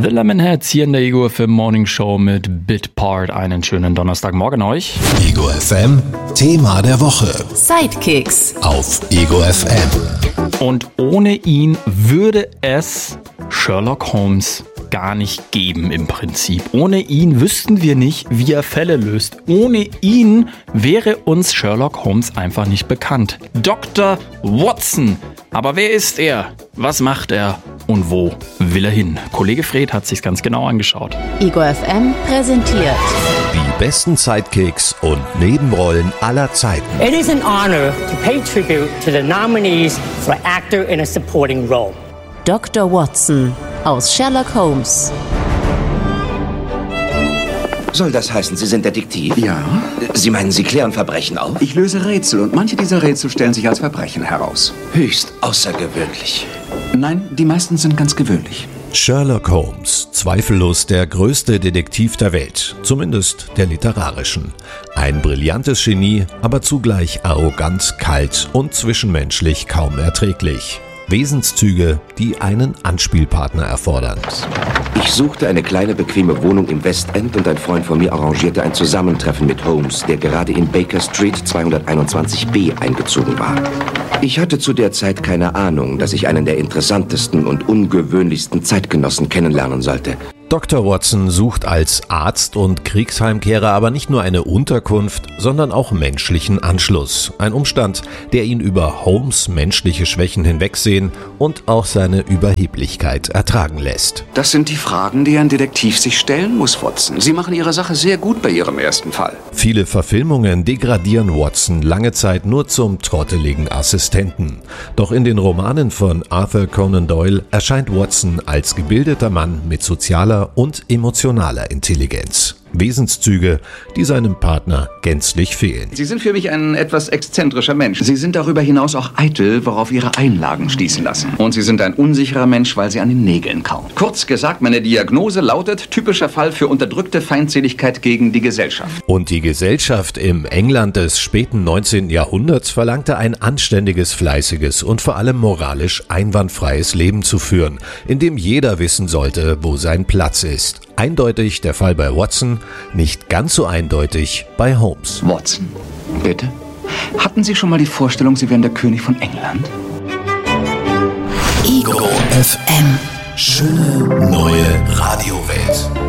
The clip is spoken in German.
Lemonheads hier in der Ego FM Morning Show mit Bitpart. Einen schönen Donnerstagmorgen euch. Ego FM, Thema der Woche. Sidekicks Auf Ego FM. Und ohne ihn würde es Sherlock Holmes gar nicht geben im Prinzip. Ohne ihn wüssten wir nicht, wie er Fälle löst. Ohne ihn wäre uns Sherlock Holmes einfach nicht bekannt. Dr. Watson. Aber wer ist er? Was macht er? Und wo will er hin? Kollege Fred hat sich's ganz genau angeschaut. Ego FM präsentiert Die besten Sidekicks und Nebenrollen aller Zeiten. It is an honor to pay tribute to the nominees for actor in a supporting role. Dr. Watson aus Sherlock Holmes. Soll das heißen, Sie sind Detektiv? Ja. Sie meinen, Sie klären Verbrechen auf? Ich löse Rätsel und manche dieser Rätsel stellen sich als Verbrechen heraus. Höchst außergewöhnlich. Nein, die meisten sind ganz gewöhnlich. Sherlock Holmes, zweifellos der größte Detektiv der Welt, zumindest der literarischen. Ein brillantes Genie, aber zugleich arrogant, kalt und zwischenmenschlich kaum erträglich. Wesenszüge, die einen Anspielpartner erfordern. Ich suchte eine kleine, bequeme Wohnung im Westend und ein Freund von mir arrangierte ein Zusammentreffen mit Holmes, der gerade in Baker Street 221b eingezogen war. Ich hatte zu der Zeit keine Ahnung, dass ich einen der interessantesten und ungewöhnlichsten Zeitgenossen kennenlernen sollte. Dr. Watson sucht als Arzt und Kriegsheimkehrer aber nicht nur eine Unterkunft, sondern auch menschlichen Anschluss. Ein Umstand, der ihn über Holmes' menschliche Schwächen hinwegsehen und auch seine Überheblichkeit ertragen lässt. Das sind die Fragen, die ein Detektiv sich stellen muss, Watson. Sie machen Ihre Sache sehr gut bei Ihrem ersten Fall. Viele Verfilmungen degradieren Watson lange Zeit nur zum trotteligen Assistenten. Doch in den Romanen von Arthur Conan Doyle erscheint Watson als gebildeter Mann mit sozialer und emotionaler Intelligenz. Wesenszüge, die seinem Partner gänzlich fehlen. Sie sind für mich ein etwas exzentrischer Mensch. Sie sind darüber hinaus auch eitel, worauf Ihre Einlagen schließen lassen. Und Sie sind ein unsicherer Mensch, weil Sie an den Nägeln kauen. Kurz gesagt, meine Diagnose lautet, typischer Fall für unterdrückte Feindseligkeit gegen die Gesellschaft. Und die Gesellschaft im England des späten 19. Jahrhunderts verlangte ein anständiges, fleißiges und vor allem moralisch einwandfreies Leben zu führen, in dem jeder wissen sollte, wo sein Platz ist. Eindeutig der Fall bei Watson, nicht ganz so eindeutig bei Holmes. Watson, bitte? Hatten Sie schon mal die Vorstellung, Sie wären der König von England? Ego FM. Schöne neue Radiowelt.